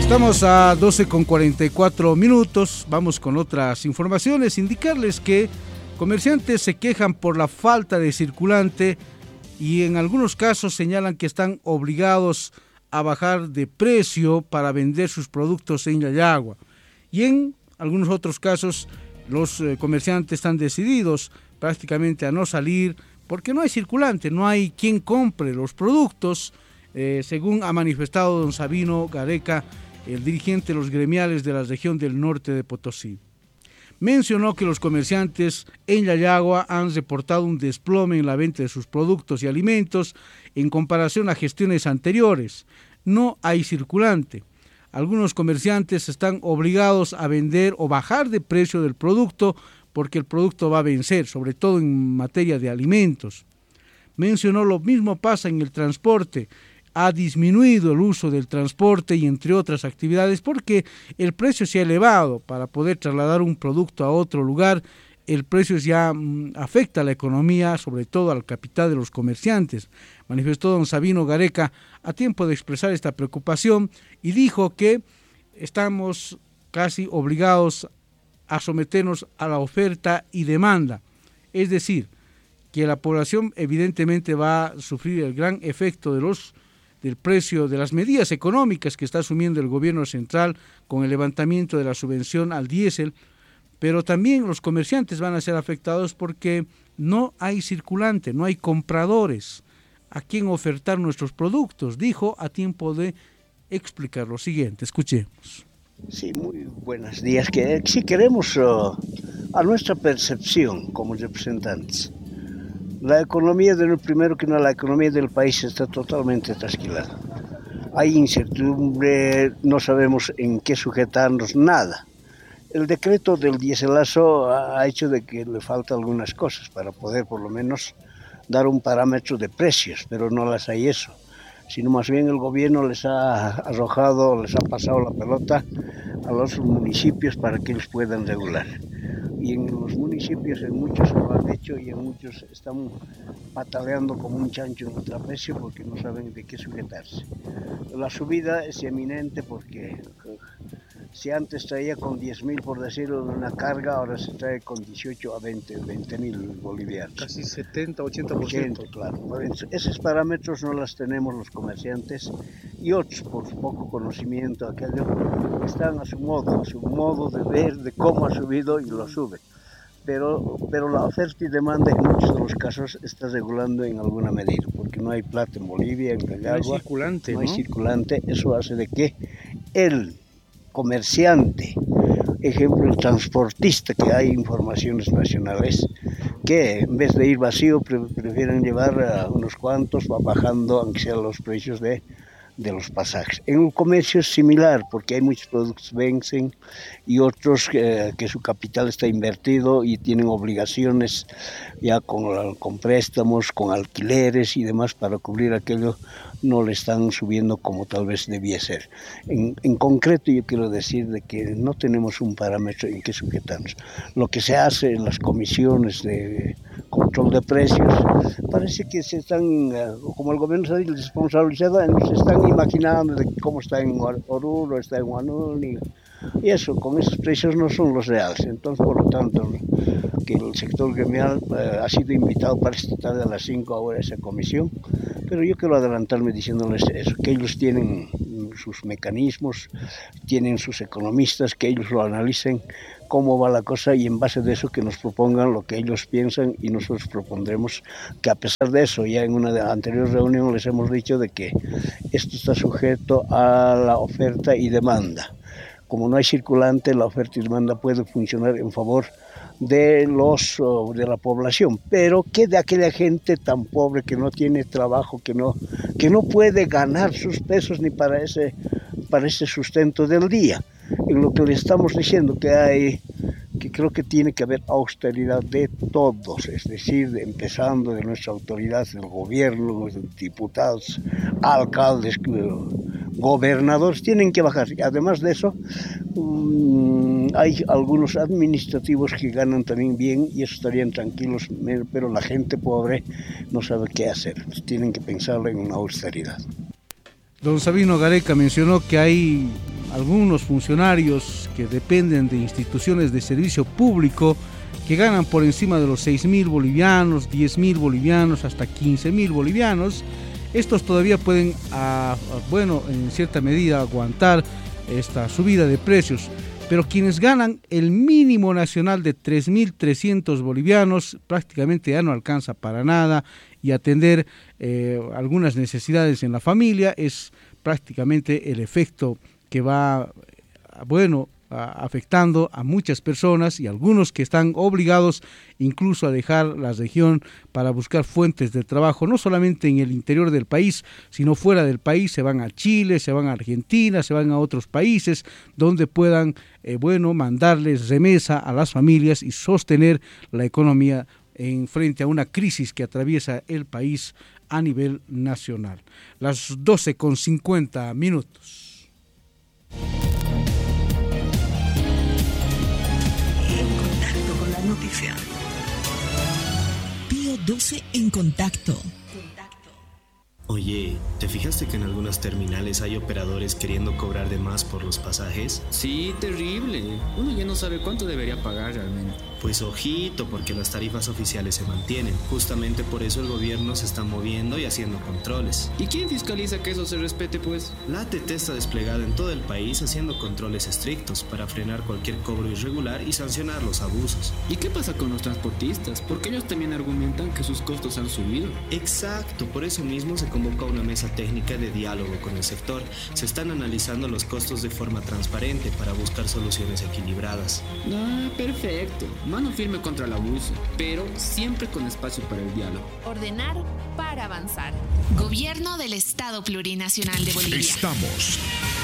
Estamos a 12:44. Vamos con otras informaciones. Indicarles que comerciantes se quejan por la falta de circulante y en algunos casos señalan que están obligados a bajar de precio para vender sus productos en Yayagua. Y en algunos otros casos los comerciantes están decididos prácticamente a no salir porque no hay circulante, no hay quien compre los productos, según ha manifestado don Sabino Gareca, el dirigente de los gremiales de la región del norte de Potosí. Mencionó que los comerciantes en Yayagua han reportado un desplome en la venta de sus productos y alimentos en comparación a gestiones anteriores. No hay circulante. Algunos comerciantes están obligados a vender o bajar de precio del producto porque el producto va a vencer, sobre todo en materia de alimentos. Mencionó lo mismo pasa en el transporte. Ha disminuido el uso del transporte y entre otras actividades porque el precio se ha elevado. Para poder trasladar un producto a otro lugar, el precio ya afecta a la economía, sobre todo al capital de los comerciantes. Manifestó don Sabino Gareca a tiempo de expresar esta preocupación y dijo que estamos casi obligados a someternos a la oferta y demanda. Es decir, que la población evidentemente va a sufrir el gran efecto del precio de las medidas económicas que está asumiendo el gobierno central con el levantamiento de la subvención al diésel, pero también los comerciantes van a ser afectados porque no hay circulante, no hay compradores a quien ofertar nuestros productos. Dijo a tiempo de explicar lo siguiente. Escuchemos. Sí, muy buenos días. Si queremos a nuestra percepción como representantes, la economía la economía del país está totalmente trasquilada. Hay incertidumbre, no sabemos en qué sujetarnos, nada. El decreto del diéselazo ha hecho de que le faltan algunas cosas para poder por lo menos dar un parámetro de precios, pero no las hay eso, sino más bien el gobierno les ha pasado la pelota a los municipios para que ellos puedan regular. Y en los municipios, en muchos lo han hecho y en muchos están pataleando como un chancho en el trapecio porque no saben de qué sujetarse. La subida es eminente porque si antes traía con 10.000, por decirlo, de una carga, ahora se trae con 18 a 20.000 bolivianos. Casi 70-80%. 80, claro. Esos parámetros no los tenemos los comerciantes y otros, por su poco conocimiento, aquello, están a su modo de ver de cómo ha subido y lo sube. Pero la oferta y demanda en muchos de los casos está regulando en alguna medida, porque no hay plata en Bolivia, en Yayagua. No hay circulante, ¿no? No hay circulante, eso hace de que el comerciante, ejemplo el transportista, que hay informaciones nacionales, que en vez de ir vacío prefieren llevar a unos cuantos, va bajando aunque sean los precios de los pasajes. En un comercio es similar porque hay muchos productos que vencen y otros que su capital está invertido y tienen obligaciones ya con préstamos, con alquileres y demás para cubrir aquello, no le están subiendo como tal vez debía ser. En concreto yo quiero decir de que no tenemos un parámetro en que sujetarnos. Lo que se hace en las comisiones de control de precios, parece que se están, como el gobierno está responsabilizado, se están imaginando de cómo está en Oruro, está en Huanuni, y eso, con esos precios no son los reales. Entonces, por lo tanto, que el sector gremial ha sido invitado para esta tarde a las 5 ahora a esa comisión, pero yo quiero adelantarme diciéndoles eso, que ellos tienen sus mecanismos, tienen sus economistas, que ellos lo analicen cómo va la cosa y en base de eso que nos propongan lo que ellos piensan y nosotros propondremos que a pesar de eso, ya en una anterior reunión les hemos dicho de que esto está sujeto a la oferta y demanda. Como no hay circulante, la oferta y demanda puede funcionar en favor de la población, pero que de aquella gente tan pobre que no tiene trabajo, que no puede ganar sus pesos ni para ese sustento del día. En lo que le estamos diciendo que creo que tiene que haber austeridad de todos, es decir, empezando de nuestra autoridad, del gobierno, los diputados, alcaldes, gobernadores, tienen que bajar. Además de eso, hay algunos administrativos que ganan también bien y eso estarían tranquilos, pero la gente pobre no sabe qué hacer. Tienen que pensar en una austeridad. Don Sabino Gareca mencionó que hay algunos funcionarios que dependen de instituciones de servicio público que ganan por encima de los 6.000 bolivianos, 10.000 bolivianos, hasta 15.000 bolivianos. Estos todavía pueden, en cierta medida aguantar esta subida de precios, pero quienes ganan el mínimo nacional de 3.300 bolivianos prácticamente ya no alcanza para nada, y atender algunas necesidades en la familia es prácticamente el efecto que va, afectando a muchas personas, y algunos que están obligados incluso a dejar la región para buscar fuentes de trabajo, no solamente en el interior del país, sino fuera del país. Se van a Chile, se van a Argentina, se van a otros países donde puedan mandarles remesa a las familias y sostener la economía en frente a una crisis que atraviesa el país a nivel nacional. Las 12:50. Noticia. Pío 12 en contacto. Oye, ¿te fijaste que en algunas terminales hay operadores queriendo cobrar de más por los pasajes? Sí, terrible. Uno ya no sabe cuánto debería pagar realmente. Pues ojito, porque las tarifas oficiales se mantienen. Justamente por eso el gobierno se está moviendo y haciendo controles. ¿Y quién fiscaliza que eso se respete, pues? La ATT está desplegada en todo el país haciendo controles estrictos para frenar cualquier cobro irregular y sancionar los abusos. ¿Y qué pasa con los transportistas? Porque ellos también argumentan que sus costos han subido. Exacto, por eso mismo se convoca una mesa técnica de diálogo con el sector. Se están analizando los costos de forma transparente para buscar soluciones equilibradas. Ah, perfecto. Mano firme contra el abuso, pero siempre con espacio para el diálogo. Ordenar para avanzar. Gobierno del Estado Plurinacional de Bolivia. Estamos